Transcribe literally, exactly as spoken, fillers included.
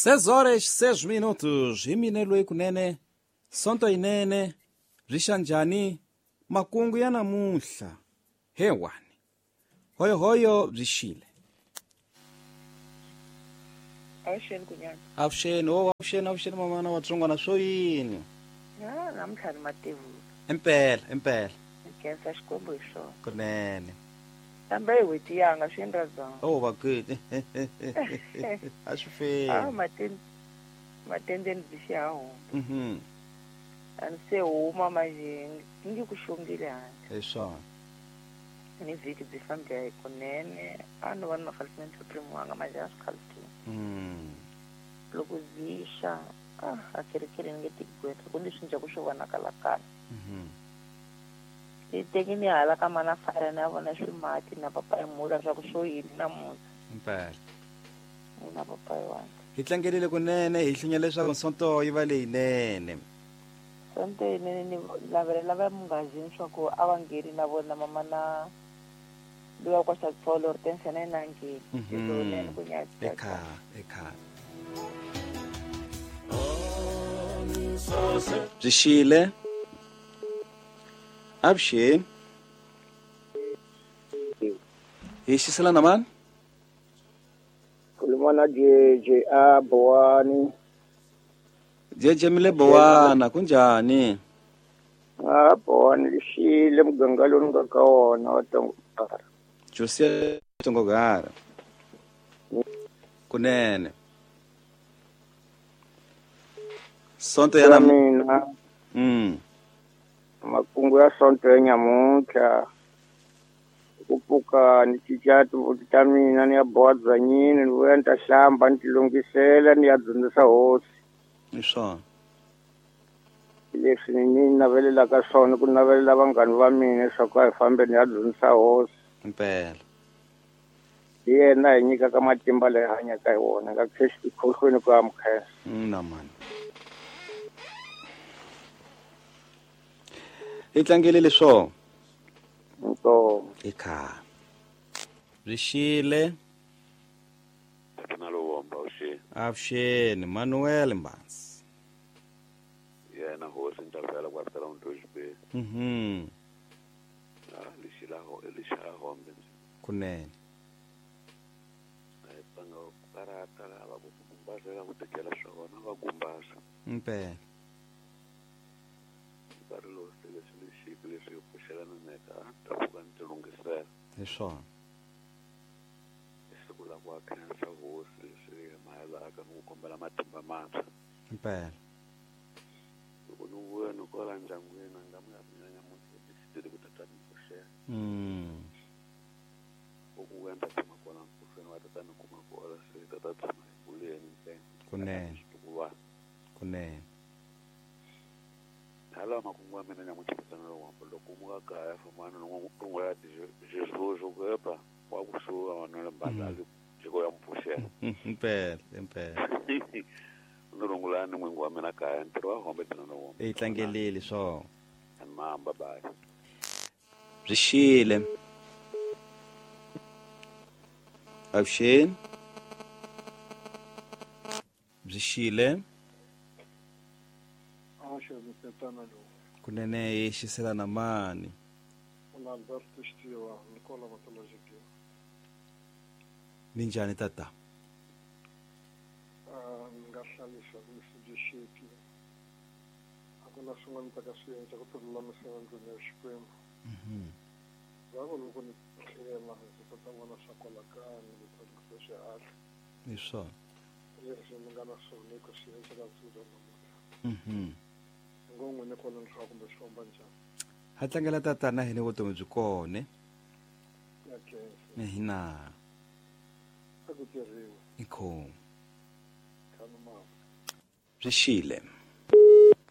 seis horas seis minutos hi minelo ekunene sonto inene rishanjani makungu ya namuhla hewani hoyo hoyo rishile Awusheni kunyana. avuxeni o avuxeni avuxeni mamana watsongwana swo yini Ya namuntlha ni matevu. impela impela Ngenza xikombo hi swona. kunene Kambe hi weti yanga swi endla dzana. oh vakweti a swi feli Ah maten matendeni byi hawo. mhm Ani se huma manje ngi ku xongile handle. hi swona Ni vhiki byi fambile kunene. A no va na falsement primo manje a swi khalti. mm Loko zisha ah a kerekere nge tigweta ku ni swinja ku swo vonakala kahle. mhm Itekini hala ka mana fire na vona swimati na papa imula swa ku swo yini namuntlha. impela Na papa wa. hi tlangelile kunene hi hlunya leswaku nsonto yi va leyinene Sonto yini ni lavelela va mungazini swa ku a va ngeri na vona mama na luya kwa Satsolo Hortensia na nangi. Ndizoleni ku nyatsa. ekha ekha Rishile avuxeni hi xiselana mani Kulimana J J A Bowani. jeje mile bowana kunjani Ah Bowani lishile muganga lowu nga ka wona wa Tongogara. Josia Tongogara kunene sonto ya Ya nam mina mm makungu ya sonto ya nyamuntlha ku pfuka ni cinca tibuti ta mina ni ya boha byanyi ni vuya ni ta hlamba ni ti lunghisela ni ya dyondzisa hosi. hi swona Leswi ni navelelaka swona ku navelela vanghani va mina leswaku a hi fambe ni ya dyondzisa hosi. impela Hi yena hi nyikaka matimba leyi hanyaka hi wona nga khexi khohlweni ku amukhensa. na mani hi tlangelile swo Nto ekha Rishile nalowomba ushe avuxeni Manuel Mbansi yena hosi ntavela kwatela untojibe mhm ah lishilaho elishaho mbenzi kunene ayibanga karata laba kumbazela kutekela swona vagumbasa impela barilo seleswi lexiki leswi pfuxelana neka tavuka ntilungisela hi swona siku la kwa khensa hosi leswi mayelaka ni ku kombela matimba mantshwa impela loko ni vuya ni kola ndyangwini nga mi ya mina nyamuntlha tisitile ku tatani pfuxela mm oku wenda tshama kona mfuhlweni wa tatani kuma kola se tata tshama hi kuleni ntsena kunene xitukuva kunene hala makungu wa mina nyamuntlha kutana lowombo loko muka kaya fumana n'wangu ya Jesús ukwepa wa kusuka wanole mbadali jiko ya mpfuxela impela impela unurungulani n'wingi wa mina kaya ntirho wa hombe tana lowombo hi tlangelile swo mamba bye Rishile avuxeni Rishile Asha mtetana lo. kunene hi xiselana mani Una Alberto Stiwa, Nicola Matologiki. minjhani tata Ah, ngahlalisha kwisijeshiki. Akuna swin'wana ta ka swiyenza ku tilulamisela ndlela ya Xikwembu. mhm Zako loko ni tlhela ndzi ta vona swa kwala kaya ni ta ndzi xihatla. hi swona Leswi ni nga na swona ku swiyenza ka nsuku namuntlha. mhm Ngongwe ni kona ndzi kumbe xifamba njhani. ha tlangela tata na hina vutomi byi kone Ya kense. na hina A ku tirhiwa. ikhomo Khanu mama. Rishile